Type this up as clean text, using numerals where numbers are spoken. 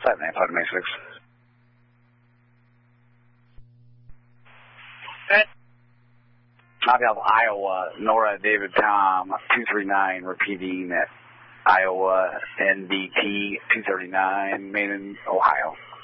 9596. Copy off Iowa, Nora David Tom 239, repeating at Iowa NDT 239, Maine, Ohio.